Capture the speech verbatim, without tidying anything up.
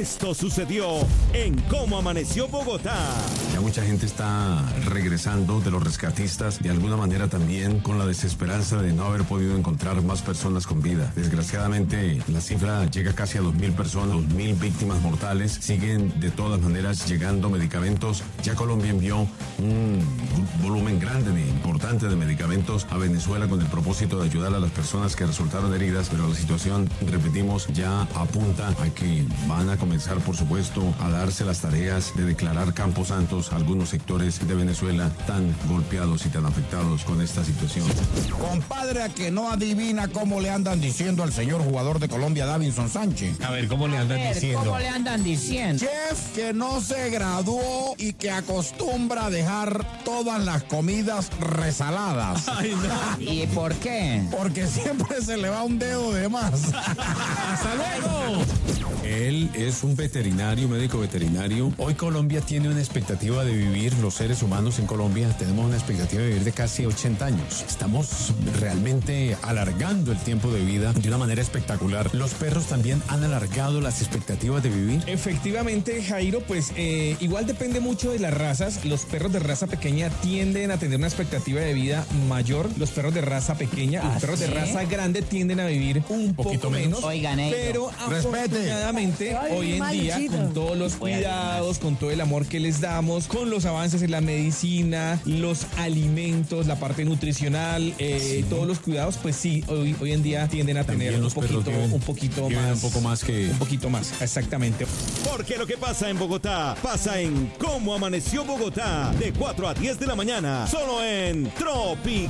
Esto sucedió en Cómo Amaneció Bogotá. Ya mucha gente está regresando de los rescatistas, de alguna manera también con la desesperanza de no haber podido encontrar más personas con vida. Desgraciadamente, la cifra llega casi a dos mil personas, dos mil víctimas mortales. Siguen de todas maneras llegando medicamentos. Ya Colombia envió un volumen grande, de, importante de medicamentos a Venezuela con el propósito de ayudar a las personas que resultaron heridas, pero la situación, repetimos, ya apunta a que van a comenzar, por supuesto, a darse las tareas de declarar campos santos a algunos sectores de Venezuela tan golpeados y tan afectados con esta situación. Compadre, a que no adivina cómo le andan diciendo al señor jugador de Colombia, Davinson Sánchez. A ver, ¿cómo le andan A ver, diciendo? ¿cómo le andan diciendo? Chef que no se graduó y que acostumbra a dejar todas las comidas resaladas. Ay, no. ¿Y por qué? Porque siempre se le va un dedo de más. ¡Hasta luego! Él es un veterinario, médico veterinario. Hoy Colombia tiene una expectativa de vivir, los seres humanos en Colombia tenemos una expectativa de vivir de casi ochenta años. Estamos realmente alargando el tiempo de vida de una manera espectacular. Los perros también han alargado las expectativas de vivir. Efectivamente, Jairo, pues eh, igual depende mucho de las razas. Los perros de raza pequeña tienden a tener una expectativa de vida mayor. Los perros de raza pequeña, los ¿Ah, perros de sí? raza grande tienden a vivir un Poquito poco menos. menos. Oigan, ellos. Pero Respete. afortunadamente, Ay, hoy en mal, día, Luchito. con todos los Voy a cuidados, con todo el amor que les damos, con los avances en la medicina, los alimentos, la parte nutricional, eh, todos los cuidados, pues sí, hoy, hoy en día tienden a También tener un los perros poquito, viven- un poquito viven más. un poco más que- Un poquito más, exactamente. Porque lo que pasa en Bogotá, pasa en Cómo Amaneció Bogotá. De cuatro a diez de la mañana, solo en Tropical.